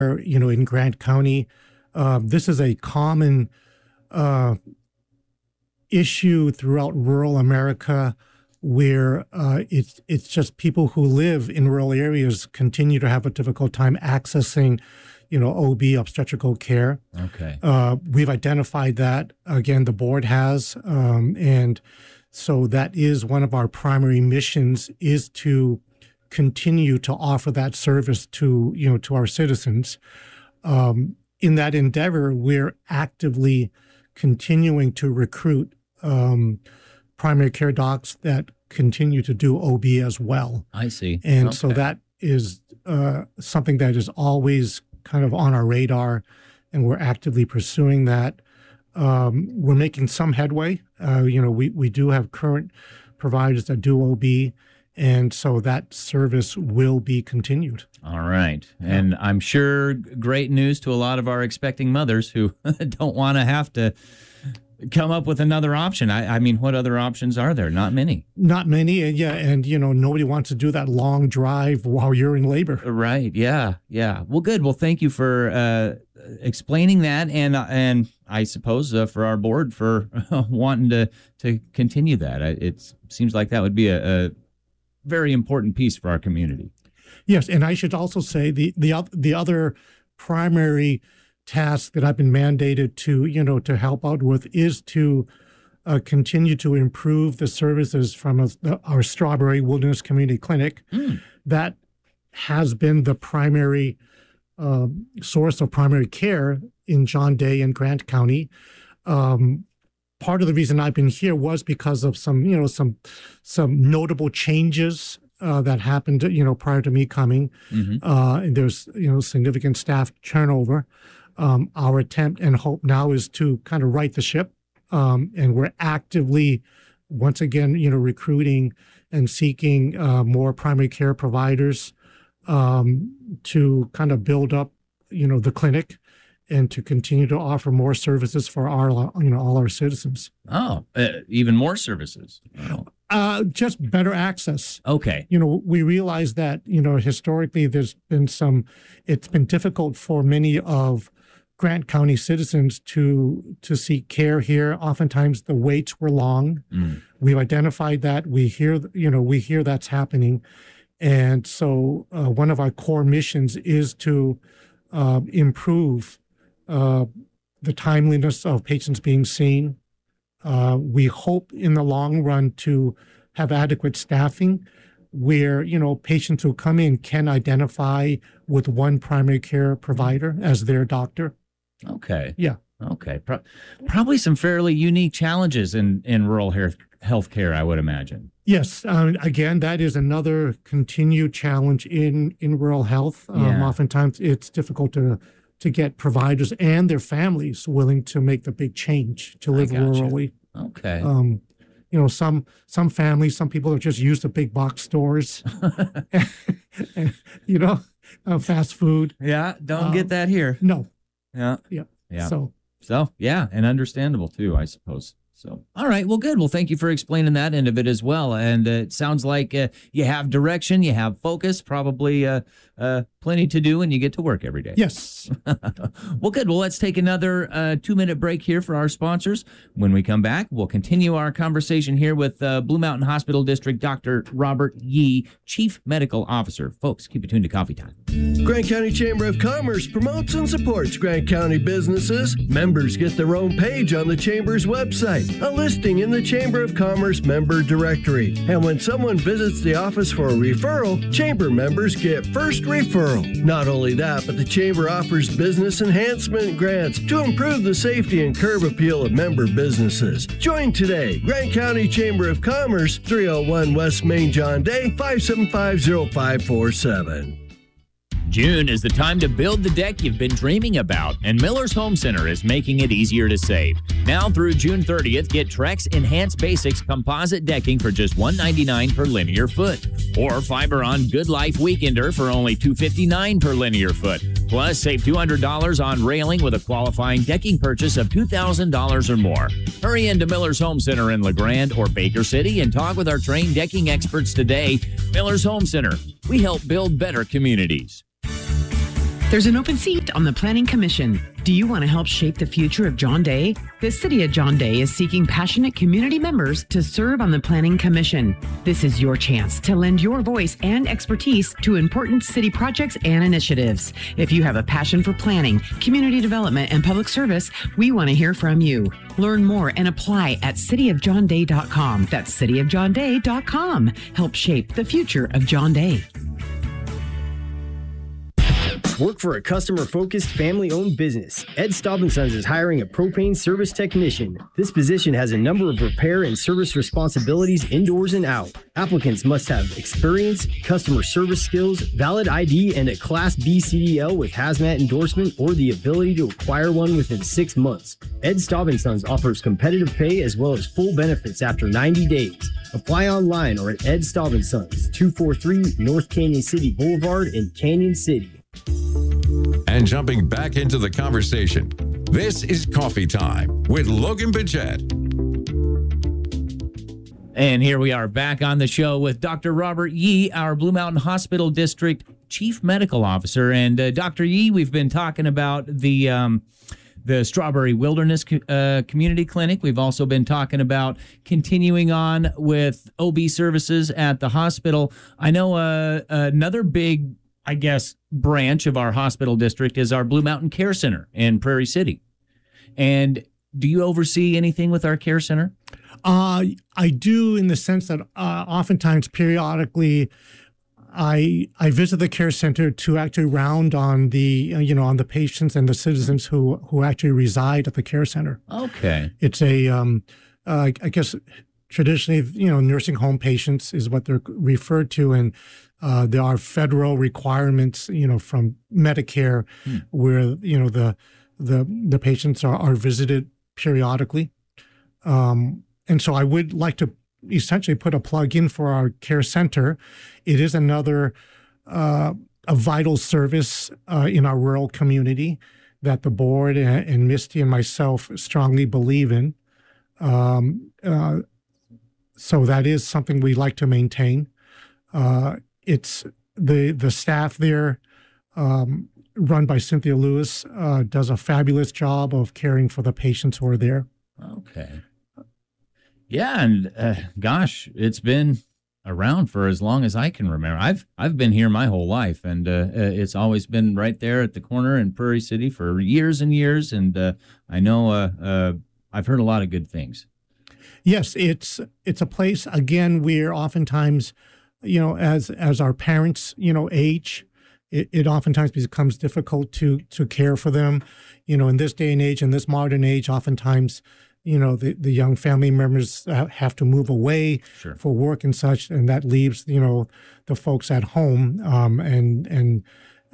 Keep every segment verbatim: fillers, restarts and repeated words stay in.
you know, in Grant County. Uh, this is a common uh, issue throughout rural America, where uh, it's it's just people who live in rural areas continue to have a difficult time accessing, you know, O B, obstetrical care. Okay. Uh, we've identified that. Again, the board has, um, and so that is one of our primary missions, is to continue to offer that service to, you know, to our citizens. Um, in that endeavor, we're actively continuing to recruit um, primary care docs that continue to do O B as well. I see. And okay. so that is uh, something that is always kind of on our radar, and we're actively pursuing that. Um, we're making some headway. Uh, you know, we, we do have current providers that do O B, and so that service will be continued. All right. And I'm sure great news to a lot of our expecting mothers who don't want to have to come up with another option. I, I mean, what other options are there? Not many. Not many. And yeah, and you know, nobody wants to do that long drive while you're in labor. Right. Yeah. Yeah. Well, good. Well, thank you for uh, explaining that, and uh, and I suppose uh, for our board for uh, wanting to to continue that. It seems like that would be a, a very important piece for our community. Yes, and I should also say the the the other primary task that I've been mandated to, you know, to help out with is to uh, continue to improve the services from a, our Strawberry Wilderness Community Clinic. Mm. That has been the primary uh, source of primary care in John Day and Grant County. Um, part of the reason I've been here was because of some, you know, some some notable changes uh, that happened, you know, prior to me coming. Mm-hmm. Uh, and there's, you know, significant staff turnover. Um, our attempt and hope now is to kind of right the ship, um, and we're actively, once again, you know, recruiting and seeking uh, more primary care providers um, to kind of build up, you know, the clinic and to continue to offer more services for our, you know, all our citizens. Oh, uh, even more services. Oh. Uh, just better access. Okay. You know, we realize that, you know, historically there's been some, it's been difficult for many of Grant County citizens to to seek care here. Oftentimes the waits were long. Mm. We've identified that. We hear, you know, we hear that's happening. And so uh, one of our core missions is to uh, improve uh, the timeliness of patients being seen. Uh, we hope in the long run to have adequate staffing where, you know, patients who come in can identify with one primary care provider as their doctor. Okay. Yeah. Okay. Pro- probably some fairly unique challenges in, in rural health healthcare, I would imagine. Yes. Uh, again, that is another continued challenge in, in rural health. Um, yeah. Oftentimes it's difficult to to get providers and their families willing to make the big change to live rurally. Okay. Um, you know, some some families, some people are just used to big box stores, and, and, you know, uh, fast food. Yeah. Don't um, get that here. No. Yeah. Yeah. Yeah. So, so yeah, and understandable too, I suppose. So, all right. Well, good. Well, thank you for explaining that end of it as well. And uh, it sounds like uh, you have direction, you have focus, probably uh, uh, plenty to do, and you get to work every day. Yes. Well, good. Well, let's take another uh, two-minute break here for our sponsors. When we come back, we'll continue our conversation here with uh, Blue Mountain Hospital District Doctor Robert Yee, Chief Medical Officer. Folks, keep it tuned to Coffee Time. Grant County Chamber of Commerce promotes and supports Grant County businesses. Members get their own page on the Chamber's website, a listing in the Chamber of Commerce member directory. And when someone visits the office for a referral, Chamber members get first referral. Not only that, but the Chamber offers business enhancement grants to improve the safety and curb appeal of member businesses. Join today. Grant County Chamber of Commerce, three oh one West Main John Day, five seven five oh five four seven. June is the time to build the deck you've been dreaming about, and Miller's Home Center is making it easier to save. Now through June thirtieth, get Trex Enhanced Basics composite decking for just one hundred ninety-nine dollars per linear foot, or Fiberon Good Life Weekender for only two hundred fifty-nine dollars per linear foot. Plus, save two hundred dollars on railing with a qualifying decking purchase of two thousand dollars or more. Hurry into Miller's Home Center in LeGrand or Baker City and talk with our trained decking experts today. Miller's Home Center. We help build better communities. There's an open seat on the Planning Commission. Do you want to help shape the future of John Day? The City of John Day is seeking passionate community members to serve on the Planning Commission. This is your chance to lend your voice and expertise to important city projects and initiatives. If you have a passion for planning, community development, and public service, we want to hear from you. Learn more and apply at city of john day dot com. That's city of john day dot com. Help shape the future of John Day. Work for a customer-focused, family-owned business. Ed Staub and Sons is hiring a propane service technician. This position has a number of repair and service responsibilities indoors and out. Applicants must have experience, customer service skills, valid I D, and a Class B C D L with hazmat endorsement or the ability to acquire one within six months. Ed Staub and Sons offers competitive pay as well as full benefits after ninety days. Apply online or at Ed Staub and Sons, two forty-three North Canyon City Boulevard in Canyon City. And jumping back into the conversation, this is Coffee Time with Logan Bidget. And here we are back on the show with Doctor Robert Yee, our Blue Mountain Hospital District Chief Medical Officer. And uh, Doctor Yee, we've been talking about the um, the Strawberry Wilderness uh, Community Clinic. We've also been talking about continuing on with O B services at the hospital. I know uh, another big, I guess, branch of our hospital district is our Blue Mountain Care Center in Prairie City. And do you oversee anything with our care center? Uh, I do, in the sense that uh, oftentimes, periodically, I I visit the care center to actually round on the uh, you know on the patients and the citizens who who actually reside at the care center. Okay, it's a um, uh, I guess traditionally, you know, nursing home patients is what they're referred to, and uh, there are federal requirements, you know, from Medicare, hmm. where you know the the the patients are, are visited periodically, um, and so I would like to essentially put a plug in for our care center. It is another uh, a vital service uh, in our rural community that the board and, and Misty and myself strongly believe in. Um, uh, so that is something we like to maintain. Uh, it's the the staff there, um, run by Cynthia Lewis, uh, does a fabulous job of caring for the patients who are there. Okay. Yeah, and uh, gosh, it's been around for as long as I can remember. I've I've been here my whole life, and uh, it's always been right there at the corner in Prairie City for years and years. And uh, I know uh, uh, I've heard a lot of good things. Yes, it's it's a place, again, where oftentimes, you know, as as our parents, you know, age, it, it oftentimes becomes difficult to to care for them. You know, in this day and age, in this modern age, oftentimes, you know, the, the young family members have to move away sure. for work and such, and that leaves, you know, the folks at home. Um, and and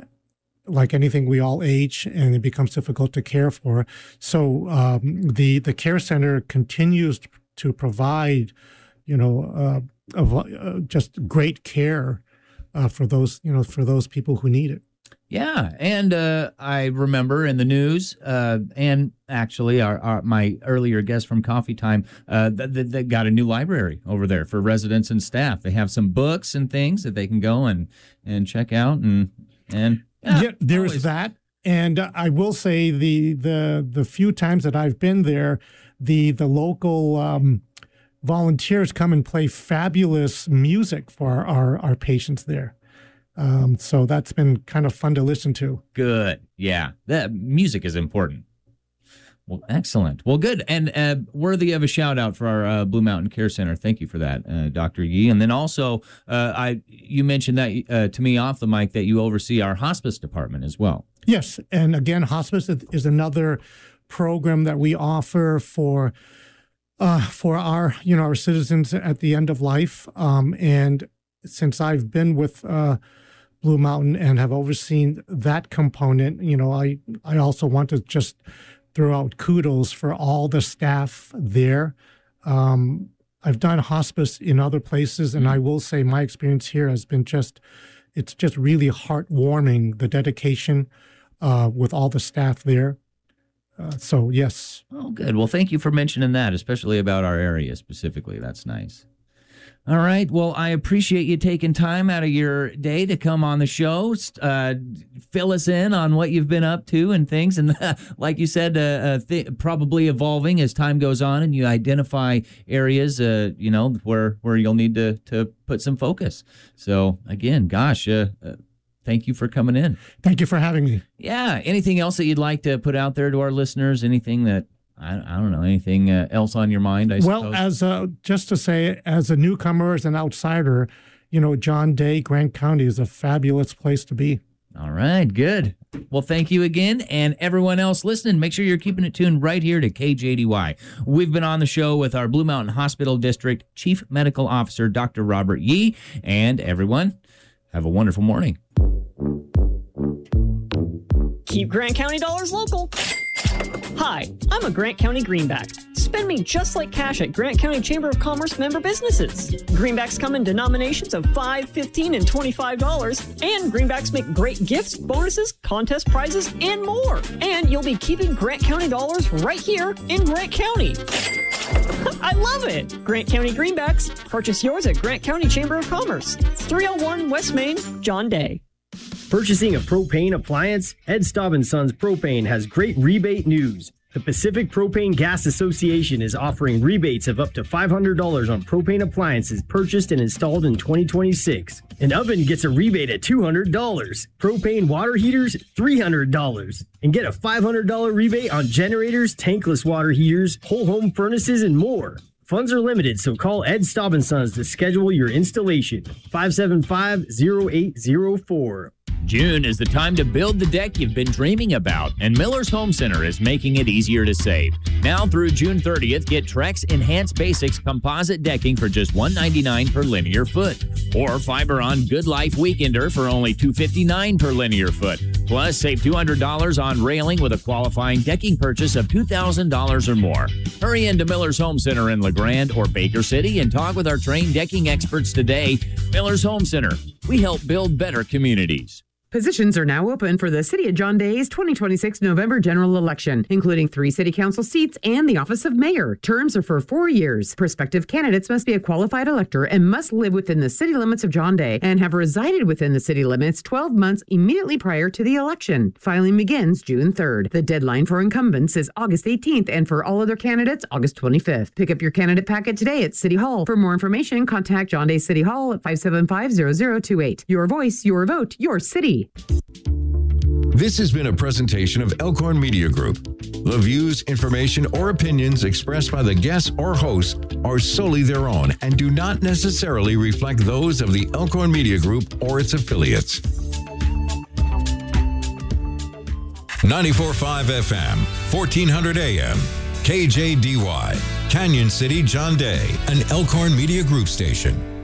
like anything, we all age, and it becomes difficult to care for. So um, the the care center continues to provide, you know, uh, uh, just great care uh, for those, you know, for those people who need it. Yeah, and uh, I remember in the news, uh, and actually our, our my earlier guest from Coffee Time, uh, that they, they got a new library over there for residents and staff. They have some books and things that they can go and, and check out, and and yeah, yeah there's always. that. And I will say the the the few times that I've been there, the the local um, volunteers come and play fabulous music for our our patients there. Um, so that's been kind of fun to listen to. Good. Yeah. That music is important. Well, excellent. Well, good. And uh, worthy of a shout out for our uh, Blue Mountain Care Center. Thank you for that, uh, Doctor Yee. And then also, uh, I you mentioned that uh, to me off the mic that you oversee our hospice department as well. Yes. And again, hospice is another program that we offer for uh, for our, you know, our citizens at the end of life. Um, and since I've been with uh, Blue Mountain and have overseen that component, you know, I, I also want to just throw out kudos for all the staff there. Um, I've done hospice in other places, and I will say my experience here has been just, it's just really heartwarming, the dedication uh, with all the staff there. Uh, so, yes. Oh, good. Well, thank you for mentioning that, especially about our area specifically. That's nice. All right. Well, I appreciate you taking time out of your day to come on the show, uh, fill us in on what you've been up to and things. And uh, like you said, uh, uh, th- probably evolving as time goes on and you identify areas, uh, you know, where, where you'll need to, to put some focus. So again, gosh, uh, uh, thank you for coming in. Thank you for having me. Yeah. Anything else that you'd like to put out there to our listeners? Anything that I, I don't know, anything uh, else on your mind, I well, suppose? Well, as a, just to say, as a newcomer, as an outsider, you know, John Day, Grant County is a fabulous place to be. All right, good. Well, thank you again. And everyone else listening, make sure you're keeping it tuned right here to K J D Y. We've been on the show with our Blue Mountain Hospital District Chief Medical Officer, Doctor Robert Yee. And everyone, have a wonderful morning. Keep Grant County dollars local. Hi, I'm a Grant County Greenback. Spend me just like cash at Grant County Chamber of Commerce member businesses. Greenbacks come in denominations of five dollars, fifteen dollars, and twenty-five dollars. And Greenbacks make great gifts, bonuses, contest prizes, and more. And you'll be keeping Grant County dollars right here in Grant County. I love it! Grant County Greenbacks. Purchase yours at Grant County Chamber of Commerce. three oh one West Main, John Day. Purchasing a propane appliance? Ed Staub and Sons Propane has great rebate news. The Pacific Propane Gas Association is offering rebates of up to five hundred dollars on propane appliances purchased and installed in twenty twenty-six. An oven gets a rebate at two hundred dollars. Propane water heaters, three hundred dollars. And get a five hundred dollars rebate on generators, tankless water heaters, whole home furnaces, and more. Funds are limited, so call Ed Staub and Sons to schedule your installation. five seven five, oh eight oh four. June is the time to build the deck you've been dreaming about, and Miller's Home Center is making it easier to save. Now through June thirtieth, get Trex Enhanced Basics composite decking for just one hundred ninety-nine dollars per linear foot, or Fiberon Good Life Weekender for only two hundred fifty-nine dollars per linear foot. Plus, save two hundred dollars on railing with a qualifying decking purchase of two thousand dollars or more. Hurry into Miller's Home Center in LeGrand or Baker City and talk with our trained decking experts today. Miller's Home Center. We help build better communities. Positions are now open for the City of John Day's twenty twenty-six November general election, including three city council seats and the office of mayor. Terms are for four years. Prospective candidates must be a qualified elector and must live within the city limits of John Day and have resided within the city limits twelve months immediately prior to the election. Filing begins June third. The deadline for incumbents is August eighteenth, and for all other candidates, August twenty-fifth. Pick up your candidate packet today at City Hall. For more information, contact John Day City Hall at five seven five, zero zero two eight. Your voice, your vote, your city. This has been a presentation of Elkhorn Media Group. The views, information, or opinions expressed by the guests or hosts are solely their own and do not necessarily reflect those of the Elkhorn Media Group or its affiliates. ninety-four point five F M, fourteen hundred A M, K J D Y, Canyon City, John Day, an Elkhorn Media Group station.